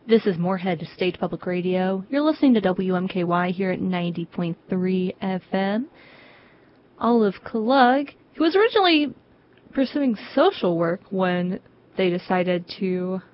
This is Moorhead State Public Radio. You're listening to WMKY here at 90.3 FM. Olive Klug, who was originally pursuing social work when they decided to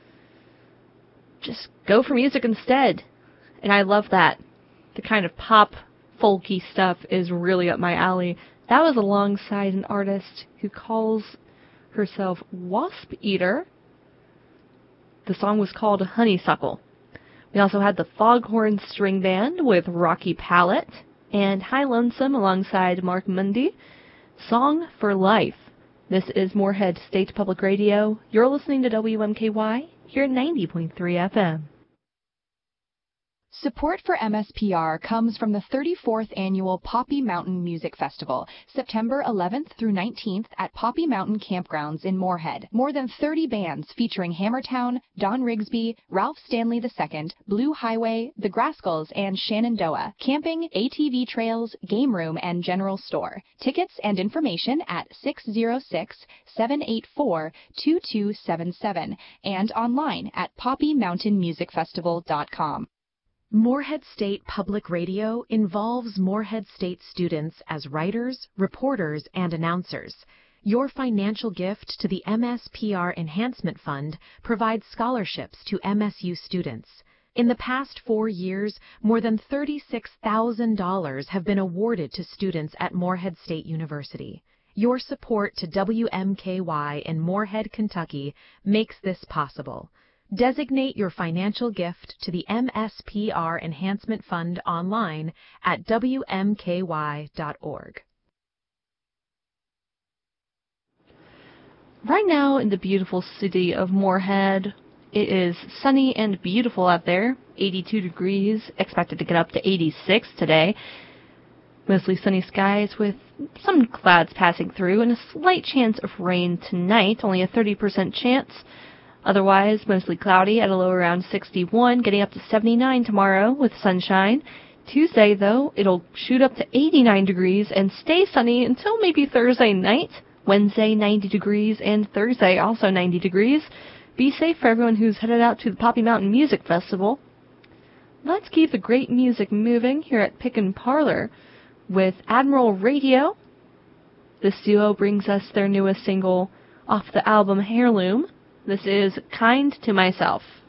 just go for music instead. And I love that. The kind of pop, folky stuff is really up my alley. That was alongside an artist who calls herself Wasp Eater. The song was called Honeysuckle. We also had the Foghorn String Band with Rocky Palette and High Lonesome alongside Mark Mundy. Song for Life. This is Moorhead State Public Radio. You're listening to WMKY here at 90.3 FM. Support for MSPR comes from the 34th Annual Poppy Mountain Music Festival, September 11th through 19th at Poppy Mountain Campgrounds in Moorhead. More than 30 bands featuring Hammertown, Don Rigsby, Ralph Stanley II, Blue Highway, The Grascals, and Shenandoah. Camping, ATV trails, game room, and general store. Tickets and information at 606-784-2277 and online at poppymountainmusicfestival.com. Moorhead State Public Radio involves Moorhead State students as writers, reporters, and announcers. Your financial gift to the MSPR Enhancement Fund provides scholarships to MSU students. In the past 4 years, more than $36,000 have been awarded to students at Moorhead State University. Your support to WMKY in Moorhead, Kentucky makes this possible. Designate your financial gift to the MSPR Enhancement Fund online at WMKY.org. Right now in the beautiful city of Moorhead, it is sunny and beautiful out there, 82 degrees, expected to get up to 86 today. Mostly sunny skies with some clouds passing through and a slight chance of rain tonight, only a 30% chance. Otherwise, mostly cloudy at a low around 61, getting up to 79 tomorrow with sunshine. Tuesday, though, it'll shoot up to 89 degrees and stay sunny until maybe Thursday night. Wednesday, 90 degrees, and Thursday, also 90 degrees. Be safe for everyone who's headed out to the Poppy Mountain Music Festival. Let's keep the great music moving here at Pick & Parlor with Admiral Radio. This duo brings us their newest single off the album Heirloom. This is Kind to Myself.